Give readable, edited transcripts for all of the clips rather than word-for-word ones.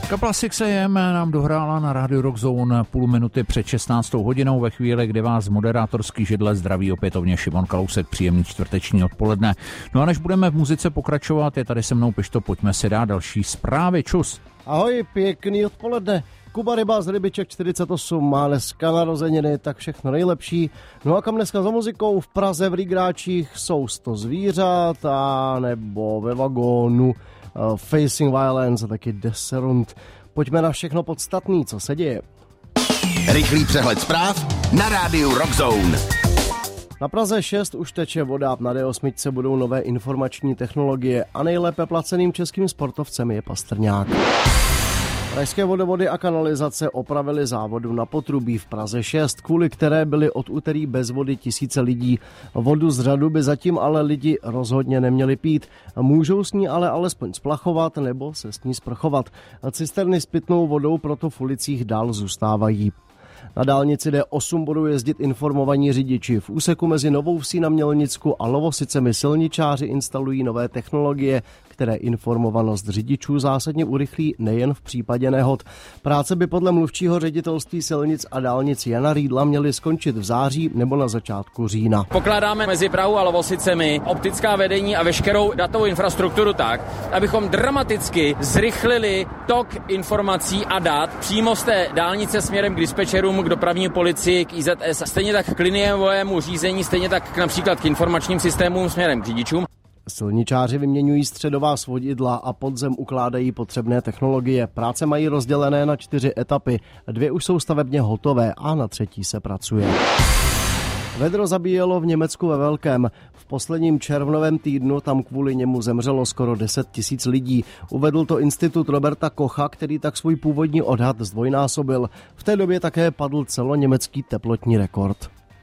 Kapela 6am nám dohrála na rádiu Rock Zone půl minuty před 16. hodinou ve chvíli, kdy vás z moderátorský židle zdraví opětovně Šimon Kalousek. Příjemný čtvrteční odpoledne. No a než budeme v muzice pokračovat, je tady se mnou Pišto, pojďme si dát další zprávy. Čus. Ahoj, pěkný odpoledne. Kuba Ryba z Rybiček 48 má dneska narozeniny, tak všechno nejlepší. No a kam dneska za muzikou? V Praze v Rigráčích jsou 100 zvířat a nebo ve vagónu Facing Violence a taky Deserund. Pojďme na všechno podstatný, co se děje. Rychlý přehled zpráv na rádiu Rock Zone. Na Praze 6 už teče voda, na D8 budou nové informační technologie a nejlépe placeným českým sportovcem je Pastrňák. Pražské vodovody a kanalizace opravily závodu na potrubí v Praze 6, kvůli které byly od úterý bez vody tisíce lidí. Vodu z řadu by zatím ale lidi rozhodně neměli pít. Můžou s ní ale alespoň splachovat nebo se s ní sprchovat. Cisterny s pitnou vodou proto v ulicích dál zůstávají. Na dálnici D8 budou jezdit informovaní řidiči. V úseku mezi Novou Vsí na Mělnicku a Lovosicemi silničáři instalují nové technologie, které informovanost řidičů zásadně urychlí nejen v případě nehod. Práce by podle mluvčího ředitelství silnic a dálnic Jana Rýdla měly skončit v září nebo na začátku října. Pokládáme mezi Prahou a Lovosicemi optická vedení a veškerou datovou infrastrukturu tak, abychom dramaticky zrychlili tok informací a dat přímo z té dálnice směrem k dispečerům, k dopravní policii, k IZS, stejně tak k liniovému řízení, stejně tak například k informačním systémům směrem k řidičům. Silničáři vyměňují středová svodidla a pod zem ukládají potřebné technologie. Práce mají rozdělené na 4 etapy. 2 už jsou stavebně hotové a na 3. se pracuje. Vedro zabíjelo v Německu ve velkém. V posledním červnovém týdnu tam kvůli němu zemřelo skoro 10 000 lidí. Uvedl to institut Roberta Kocha, který tak svůj původní odhad zdvojnásobil. V té době také padl celoněmecký teplotní rekord.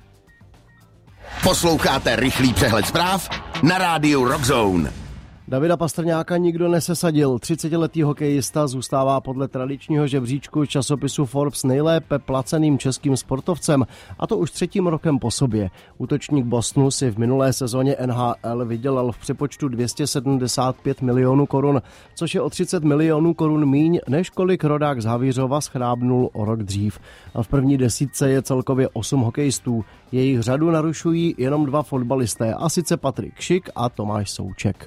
Posloucháte rychlý přehled zpráv na rádiu Rock Zone. Davida Pastrňáka nikdo nesesadil. 30letý hokejista zůstává podle tradičního žebříčku časopisu Forbes nejlépe placeným českým sportovcem, a to už 3. rokem po sobě. Útočník Bostonu si v minulé sezóně NHL vydělal v přepočtu 275 milionů korun, což je o 30 milionů korun míň, než kolik rodák z Havířova schrábnul o rok dřív. A v první desítce je celkově 8 hokejistů. Jejich řadu narušují jenom 2 fotbalisté, a sice Patrik Šik a Tomáš Souček.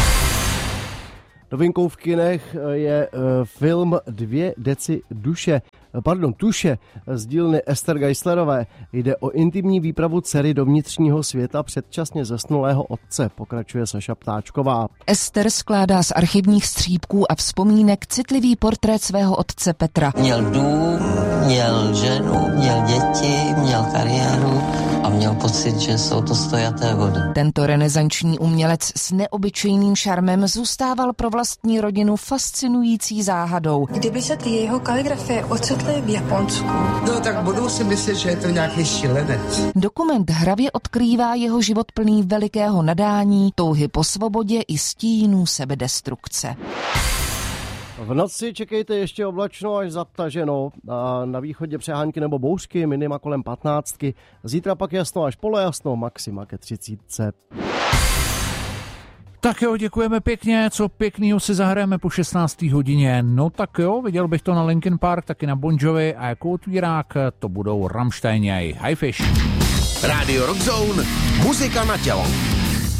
Novinkou v kinech je film Tuše z dílny Ester Geislerové. Jde o intimní výpravu dcery do vnitřního světa předčasně zesnulého otce, pokračuje Saša Ptáčková. Ester skládá z archivních střípků a vzpomínek citlivý portrét svého otce Petra. Měl dům, měl ženu, měl děti, měl kariéru a měl pocit, že jsou to stojaté vody. Tento renesanční umělec s neobyčejným šarmem zůstával pro vlastní rodinu fascinující záhadou. Kdyby se ty jeho kaligrafie ocitly v Japonsku. No tak budou si myslet, že je to nějaký šílenec. Dokument hravě odkrývá jeho život plný velikého nadání, touhy po svobodě i stínů sebedestrukce. V noci čekejte ještě oblačno až zataženo. Na východě přehánky nebo bouřky, minima kolem 15. Zítra pak jasno až polojasno, maxima ke 30. Tak jo, děkujeme pěkně, co pěknýho si zahrajeme po 16. hodině. No tak jo, viděl bych to na Linkin Park, taky na Bon Jovi a jako otvírák to budou Rammstein. Hi Fish. Radio Rock Zone, muzika na tělo.